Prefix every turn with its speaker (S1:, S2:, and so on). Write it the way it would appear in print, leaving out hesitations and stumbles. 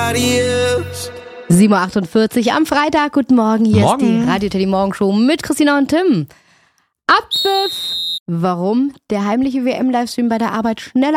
S1: nobody else.
S2: 7.48 Uhr am Freitag. Guten Morgen, hier
S3: Morgen.
S2: ist die Radio Teddy Morgenshow mit Christina und Tim. Abpfiff. Warum der heimliche WM-Livestream bei der Arbeit schneller